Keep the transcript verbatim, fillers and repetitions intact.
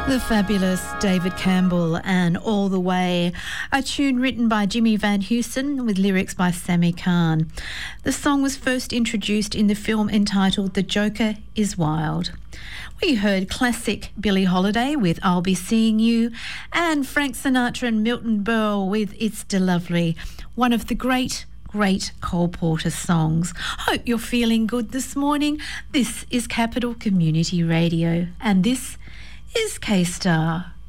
The fabulous David Campbell and All the Way, a tune written by Jimmy Van Heusen with lyrics by Sammy Kahn. The song was first introduced in the film entitled The Joker is Wild. We heard classic Billie Holiday with I'll Be Seeing You and Frank Sinatra and Milton Berle with It's De Lovely, one of the great Great Cole Porter songs. Hope you're feeling good this morning. This is Capital Community Radio and this is K-Star.